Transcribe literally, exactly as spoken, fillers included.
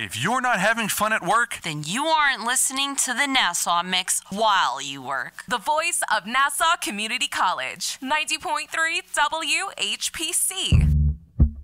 If you're not having fun at work, then you aren't listening to the Nassau Mix while you work. The voice of Nassau Community College, ninety point three W H P C.